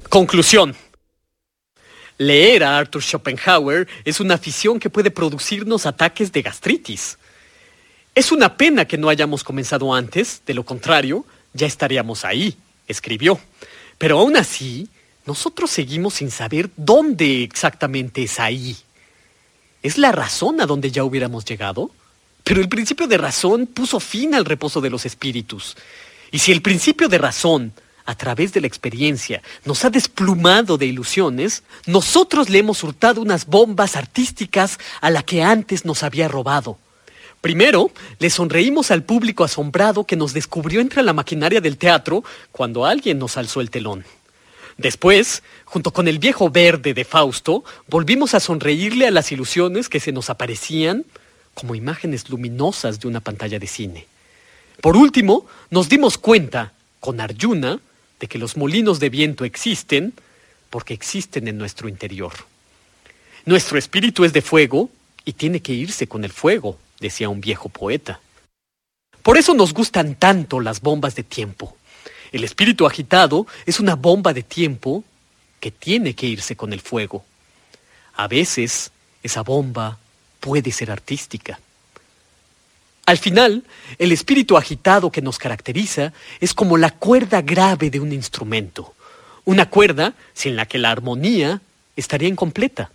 Conclusión. Leer a Arthur Schopenhauer es una afición que puede producirnos ataques de gastritis. Es una pena que no hayamos comenzado antes, de lo contrario, ya estaríamos ahí, escribió. Pero aún así, nosotros seguimos sin saber dónde exactamente es ahí. ¿Es la razón a donde ya hubiéramos llegado? Pero el principio de razón puso fin al reposo de los espíritus. Y si el principio de razón, a través de la experiencia, nos ha desplumado de ilusiones, nosotros le hemos hurtado unas bombas artísticas a la que antes nos había robado. Primero, le sonreímos al público asombrado que nos descubrió entre la maquinaria del teatro cuando alguien nos alzó el telón. Después, junto con el viejo verde de Fausto, volvimos a sonreírle a las ilusiones que se nos aparecían como imágenes luminosas de una pantalla de cine. Por último, nos dimos cuenta, con Arjuna, de que los molinos de viento existen porque existen en nuestro interior. Nuestro espíritu es de fuego y tiene que irse con el fuego, decía un viejo poeta. Por eso nos gustan tanto las bombas de tiempo. El espíritu agitado es una bomba de tiempo que tiene que irse con el fuego. A veces, esa bomba puede ser artística. Al final, el espíritu agitado que nos caracteriza es como la cuerda grave de un instrumento. Una cuerda sin la que la armonía estaría incompleta.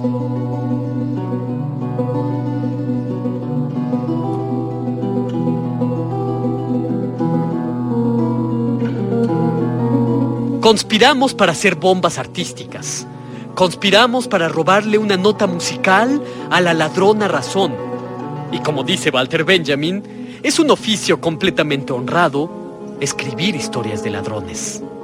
Conspiramos para hacer bombas artísticas. Conspiramos para robarle una nota musical a la ladrona razón. Y como dice Walter Benjamin, es un oficio completamente honrado escribir historias de ladrones.